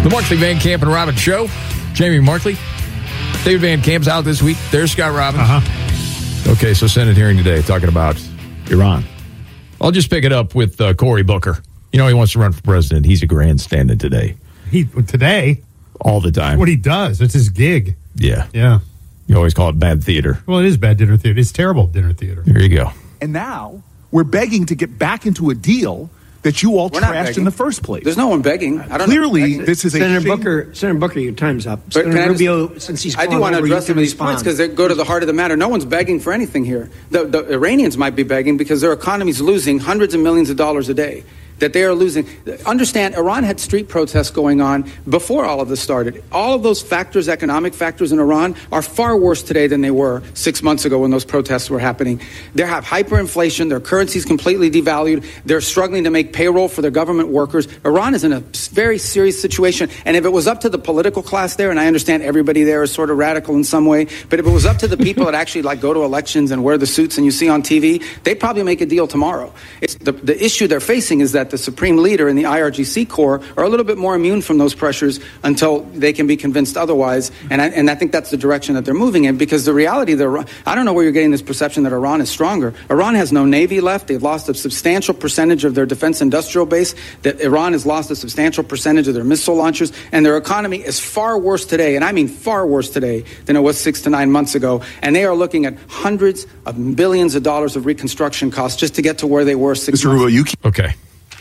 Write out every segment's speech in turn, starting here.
The Markley, Van Camp, and Robbins Show. Jamie Markley. David Van Camp's out this week. There's Scott Robbins. Okay, so Senate hearing today talking about Iran. I'll just pick it up with Cory Booker. You know he wants to run for president. He's a grandstanding today. Today? All the time. That's what he does. It's his gig. Yeah. Yeah. You always call it bad theater. Well, it is bad dinner theater. It's terrible dinner theater. Here you go. And now we're begging to get back into a deal that you all trashed in the first place. There's no one begging. I don't Clearly, know. this is Senator Booker, your time's up. But Senator Rubio, since he's I do want to over, address some of these points because they go to the heart of the matter. No one's begging for anything here. The Iranians might be begging because their economy's losing hundreds of millions of dollars a day. That they are losing. Understand, Iran had street protests going on before all of this started. All of those factors, economic factors in Iran, are far worse today than they were 6 months ago when those protests were happening. They have hyperinflation. Their currency's completely devalued. They're struggling to make payroll for their government workers. Iran is in a very serious situation. And if it was up to the political class there, and I understand everybody there is sort of radical in some way, but if it was up to the people that actually go to elections and wear the suits and you see on TV, they'd probably make a deal tomorrow. It's the issue they're facing is that the supreme leader and the IRGC Corps are a little bit more immune from those pressures until they can be convinced otherwise. And I think that's the direction that they're moving in, because the reality, I don't know where you're getting this perception that Iran is stronger. Iran has no navy left. They've lost a substantial percentage of their defense industrial base. That Iran has lost a substantial percentage of their missile launchers, and their economy is far worse today, and I mean far worse today, than it was 6 to 9 months ago. And they are looking at hundreds of billions of dollars of reconstruction costs just to get to where they were 6 months ago. Okay.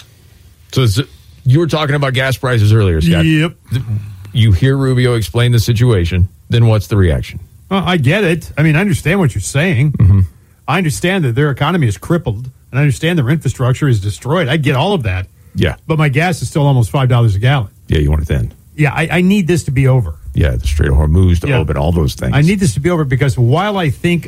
So you were talking about gas prices earlier, Scott. Yep. You hear Rubio explain the situation, then what's the reaction? Well, I get it. I mean, I understand what you're saying. Mm-hmm. I understand that their economy is crippled, and I understand their infrastructure is destroyed. I get all of that. Yeah. But my gas is still almost $5 a gallon. Yeah, you want it then. Yeah, I need this to be over. Yeah, the Strait of Hormuz to open, all those things. I need this to be over because while I think,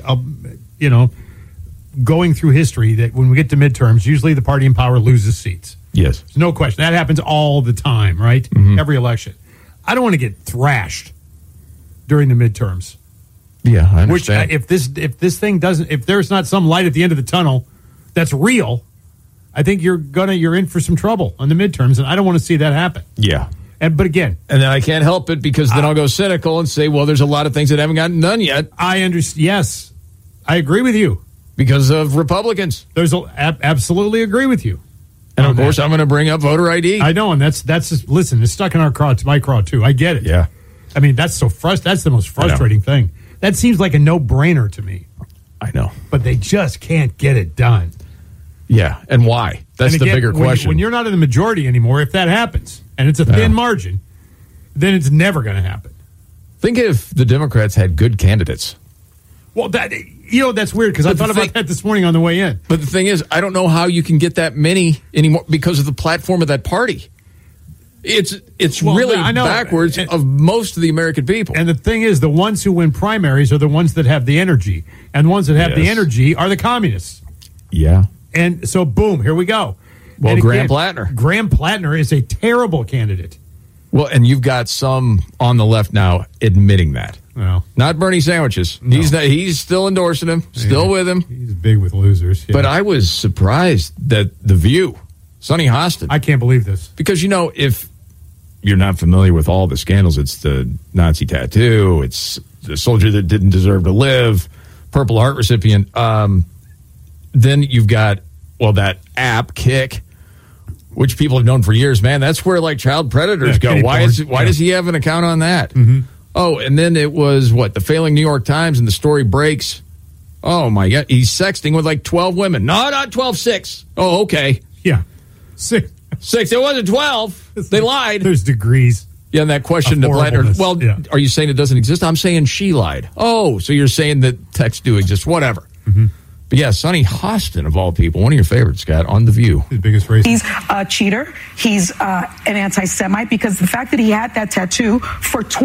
going through history, that when we get to midterms, usually the party in power loses seats. Yes. There's no question. That happens all the time, right? Mm-hmm. Every election. I don't want to get thrashed during the midterms. Yeah, I understand. If this thing doesn't, if there's not some light at the end of the tunnel that's real, I think you're in for some trouble on the midterms, and I don't want to see that happen. Yeah. But again, and then I can't help it because then I'll go cynical and say, well, there's a lot of things that haven't gotten done yet. I understand. Yes, I agree with you because of Republicans. Absolutely agree with you. And of course, I'm going to bring up voter ID. I know, and that's just, listen, it's stuck in our craw. It's my craw too. I get it. Yeah. I mean, that's the most frustrating thing. That seems like a no-brainer to me. I know, but they just can't get it done. Yeah, and why? That's the bigger question. When you're not in the majority anymore, if that happens, and it's a thin margin, then it's never going to happen. Think if the Democrats had good candidates. Well, that's weird because I thought about that this morning on the way in. But the thing is, I don't know how you can get that many anymore because of the platform of that party. It's really backwards of most of the American people. And the thing is, the ones who win primaries are the ones that have the energy. And the ones that have the energy are the communists. Yeah. And so, boom, here we go. Well, Graham Plattner. Graham Plattner is a terrible candidate. Well, and you've got some on the left now admitting that. Well, not Bernie Sandwiches. No. He's still endorsing him, still with him. He's big with losers. Yeah. But I was surprised that The View, Sonny Hostin. I can't believe this. Because, if you're not familiar with all the scandals, it's the Nazi tattoo, it's the soldier that didn't deserve to live, Purple Heart recipient. Then you've got, that app, Kick, which people have known for years. Man, that's where, child predators go. Why does he have an account on that? Mm-hmm. Oh, and then it was, the failing New York Times, and the story breaks. Oh, my God. He's sexting with, 12 women. No, not 12, 6. Oh, okay. Yeah. 6. It wasn't 12. They lied. There's degrees. Yeah, and that question to Plattner. Well, are you saying it doesn't exist? I'm saying she lied. Oh, so you're saying that texts do exist. Whatever. Mm-hmm. But yeah, Sonny Hostin, of all people, one of your favorites, Scott, on The View. His biggest racist. He's a cheater. He's an anti-Semite because the fact that he had that tattoo for